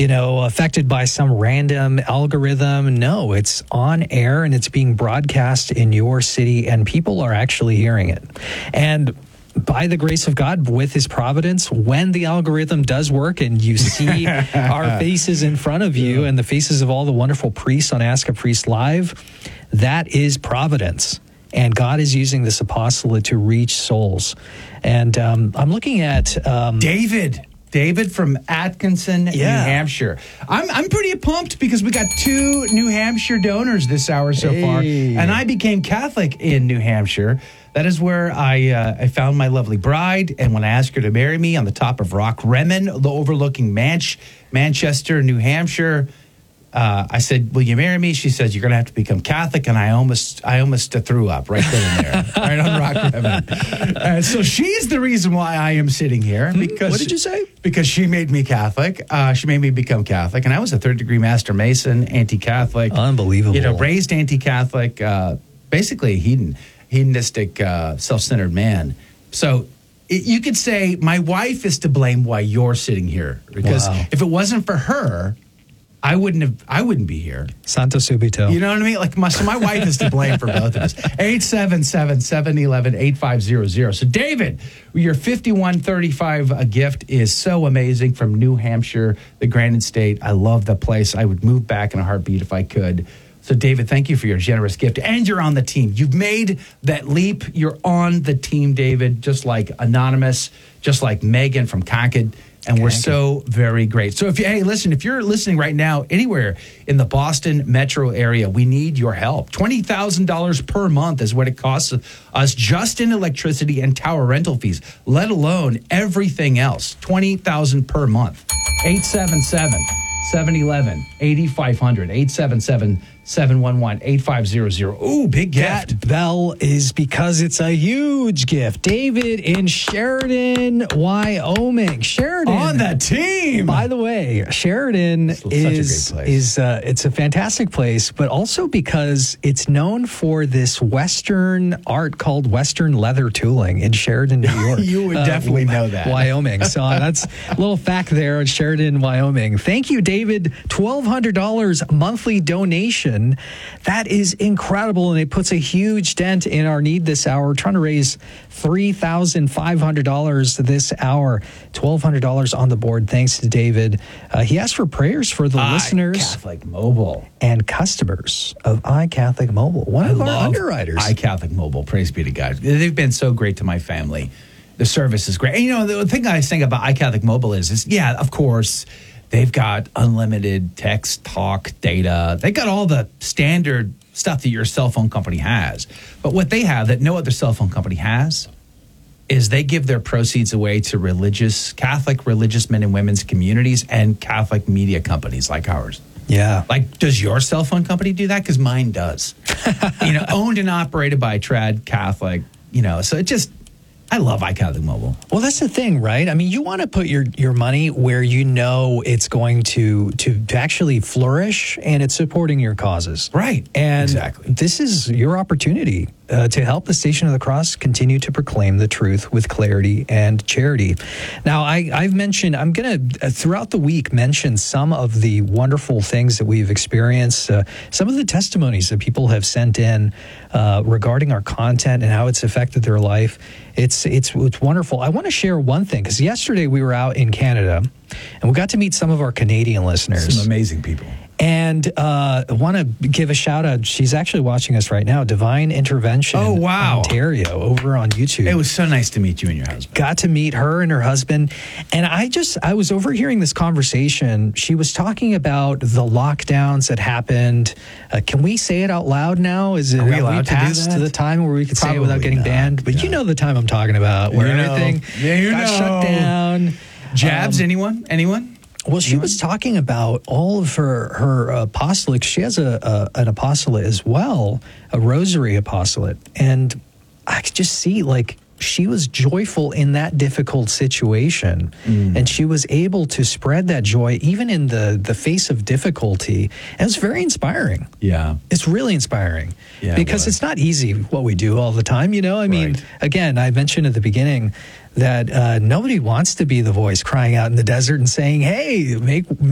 affected by some random algorithm. No, it's on air and it's being broadcast in your city and people are actually hearing it. And by the grace of God, with his providence, when the algorithm does work and you see our faces in front of you and the faces of all the wonderful priests on Ask a Priest Live, that is providence. And God is using this apostolate to reach souls. And I'm looking at... David from Atkinson, New Hampshire. I'm pretty pumped because we got 2 New Hampshire donors this hour so far. And I became Catholic in New Hampshire. That is where I found my lovely bride. And when I asked her to marry me on the top of Rock Remen, the overlooking Manchester, New Hampshire, I said, will you marry me? She says, you're going to have to become Catholic. And I almost threw up right then and there, right on Rock Remen. So she's the reason why I am sitting here. Because what did you say? Because she made me Catholic. She made me become Catholic. And I was a 3rd-degree Master Mason, anti-Catholic. Unbelievable. Raised anti-Catholic, basically hedonistic, self-centered man. So you could say my wife is to blame why you're sitting here. Because if it wasn't for her, I wouldn't be here. Santo Subito. You know what I mean? Like my wife is to blame for both of us. 877-711-8500. So David, your 5135 gift is so amazing from New Hampshire, the Granite State. I love the place. I would move back in a heartbeat if I could. So David, thank you for your generous gift. And you're on the team. You've made that leap. You're on the team, David, just like Anonymous, just like Megan from Concord. And we're so very great. So if you're listening right now anywhere in the Boston metro area, we need your help. $20,000 per month is what it costs us just in electricity and tower rental fees, let alone everything else. $20,000 per month. 877-711-8500. 877-711-8500. Ooh, big gift. That bell is because it's a huge gift. David in Sheridan, Wyoming. Sheridan. On the team. By the way, Sheridan is such a great place. It's a fantastic place, but also because it's known for this Western art called Western leather tooling in Sheridan, New York. You would definitely know that. Wyoming. So that's a little fact there in Sheridan, Wyoming. Thank you, David. $1,200 monthly donation. That is incredible, and it puts a huge dent in our need this hour. We're trying to raise $3,500 this hour. $1,200 on the board, thanks to David. He asked for prayers for the listeners iCatholic Mobile and customers of iCatholic Mobile. One of our underwriters. iCatholic Mobile, praise be to God. They've been so great to my family. The service is great. And, the thing I think about iCatholic Mobile is of course, they've got unlimited text, talk, data. They got all the standard stuff that your cell phone company has. But what they have that no other cell phone company has is they give their proceeds away to Catholic religious men and women's communities and Catholic media companies like ours. Yeah. Like, does your cell phone company do that? Because mine does. Owned and operated by Trad Catholic, so it just... I love iCatholic Mobile. Well, that's the thing, right? I mean, you want to put your money where you know it's going to actually flourish and it's supporting your causes. Right. And exactly. This is your opportunity to help the Station of the Cross continue to proclaim the truth with clarity and charity. Now, I've mentioned, I'm going to, throughout the week, mention some of the wonderful things that we've experienced, some of the testimonies that people have sent in regarding our content and how it's affected their life. It's wonderful. I want to share one thing, because yesterday we were out in Canada, and we got to meet some of our Canadian listeners. Some amazing people. And I want to give a shout out. She's actually watching us right now. Divine Intervention. Oh, wow. Ontario, over on YouTube. It was so nice to meet you and your husband. Got to meet her and her husband. And I was overhearing this conversation. She was talking about the lockdowns that happened. Can we say it out loud now? Are we allowed to do that? To the time where we could say it without getting banned? But you know the time I'm talking about, where everything got shut down. Jabs, anyone? Well, she was talking about all of her apostolates. She has an apostolate as well, a rosary apostolate. And I could just see, she was joyful in that difficult situation. And she was able to spread that joy even in the face of difficulty. And it's very inspiring. Yeah. It's really inspiring. Yeah, because it's not easy what we do all the time, I mean, again, I mentioned at the beginning that nobody wants to be the voice crying out in the desert and saying, hey, make